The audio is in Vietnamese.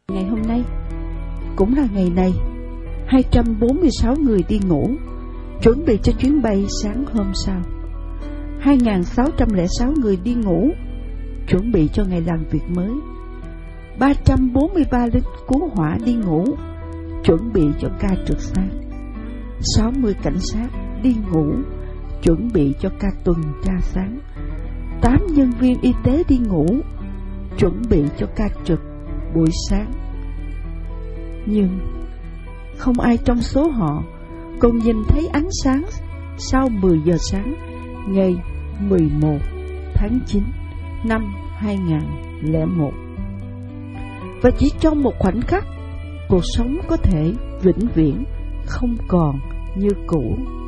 Ngày hôm nay cũng là ngày này, 246 người đi ngủ, chuẩn bị cho chuyến bay sáng hôm sau. 2.606 người đi ngủ, chuẩn bị cho ngày làm việc mới. 343 lính cứu hỏa đi ngủ, chuẩn bị cho ca trực sáng. 60 cảnh sát đi ngủ, chuẩn bị cho ca tuần tra sáng. 8 nhân viên y tế đi ngủ, chuẩn bị cho ca trực buổi sáng. Nhưng không ai trong số họ còn nhìn thấy ánh sáng sau 10 giờ sáng ngày 11 tháng 9 năm 2001. Và chỉ trong một khoảnh khắc, cuộc sống có thể vĩnh viễn không còn như cũ.